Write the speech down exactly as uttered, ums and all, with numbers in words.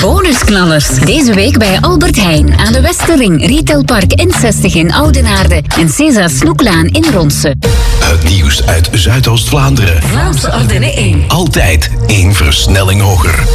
Bonusknallers. Deze week bij Albert Heijn aan de Westerring, Retailpark N zestig in Oudenaarde en César Snoeklaan in Ronse. Het nieuws uit Zuidoost-Vlaanderen. Vlaams Ardennen één. Altijd één versnelling hoger.